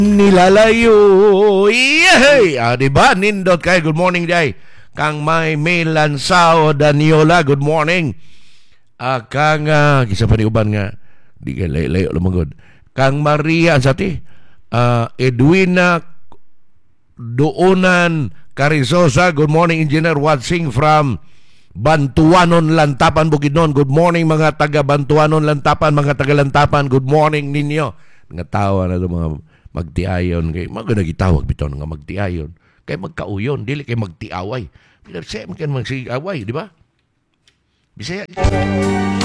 Nilalayo. Yay! Diba? Nindot kay. Good morning, day. Kang may Lansao Daniola. Good morning. Kang, kisa pa ni uban nga. Di ka layo lumagod. Kang Maria, sa ti? Edwina Doonan Carizosa. Good morning, Engineer Watsing from Bantuanon, Lantapan, Bukidnon. Good morning, mga taga Bantuanon, Lantapan, mga taga Lantapan. Good morning ninyo. Nga tawa na ito mga magtiayon kay maganagitawag bitaw nga magtiayon kay magkauyon dili kay magtiaway. Pero sa man kan magsiaway, di ba? Bisaya